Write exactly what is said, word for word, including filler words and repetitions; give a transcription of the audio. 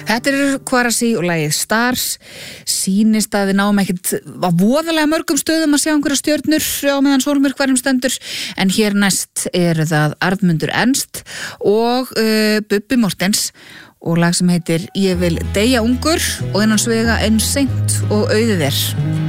Þetta er Kvarasi og lagið Stars. Sýnist að við náum ekkert á voðalega mörgum stöðum að sjá einhverja stjörnur á meðan sólmyrkvarinn stendur, en hér næst eru það Arnmundur Ernst og uh, Bubbi Mortens og lag sem heitir Ég vil deyja ungur og innan svega eins seint og auðið er.